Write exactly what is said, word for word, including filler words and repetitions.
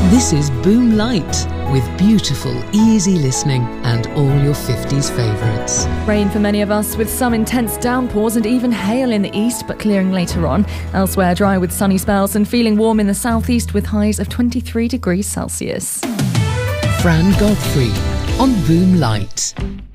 This is Boom Light, with beautiful, easy listening and all your fifties favourites. Rain for many of us, with some intense downpours and even hail in the east, but clearing later on. Elsewhere, dry with sunny spells and feeling warm in the southeast with highs of twenty-three degrees Celsius. Fran Godfrey on Boom Light.